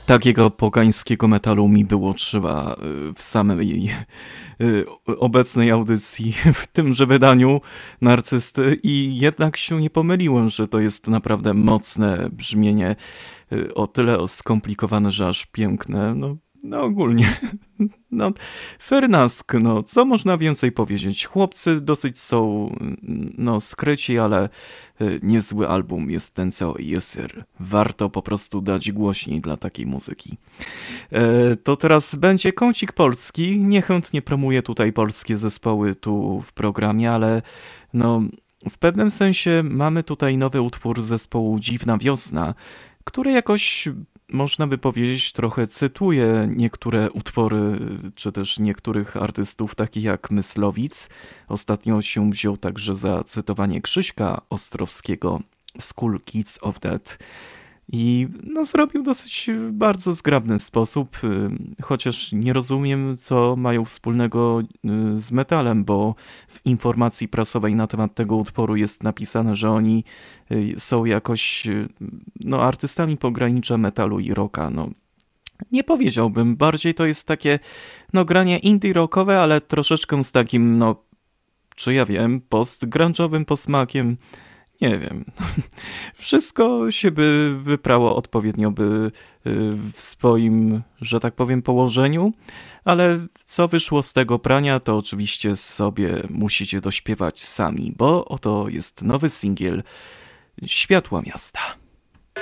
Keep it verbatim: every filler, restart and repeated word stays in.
Takiego pogańskiego metalu mi było trzeba y, w samej y, obecnej audycji, w tymże wydaniu Narcysty i jednak się nie pomyliłem, że to jest naprawdę mocne brzmienie, y, o tyle skomplikowane, że aż piękne. No, no ogólnie, no Fernask, no co można więcej powiedzieć? Chłopcy dosyć są, no skryci, ale y, niezły album jest ten co jest. Warto po prostu dać głośniej dla takiej muzyki. E, to teraz będzie kącik polski. Niechętnie promuję tutaj polskie zespoły tu w programie, ale no w pewnym sensie mamy tutaj nowy utwór zespołu Dziwna Wiosna, który jakoś można by powiedzieć trochę cytuje niektóre utwory, czy też niektórych artystów, takich jak Myslowic. Ostatnio się wziął także za cytowanie Krzyśka Ostrowskiego z Cool Kids of Death. I no, zrobił dosyć bardzo zgrabny sposób, y, chociaż nie rozumiem, co mają wspólnego y, z metalem, bo w informacji prasowej na temat tego utworu jest napisane, że oni y, są jakoś y, no, artystami pogranicza metalu i rocka. No, nie powiedziałbym, bardziej to jest takie no, granie indie rockowe, ale troszeczkę z takim, no, czy ja wiem, post-grunge'owym posmakiem. Nie wiem. Wszystko się by wyprało odpowiednio by w swoim, że tak powiem, położeniu, ale co wyszło z tego prania, to oczywiście sobie musicie dośpiewać sami, bo oto jest nowy singiel Światła Miasta.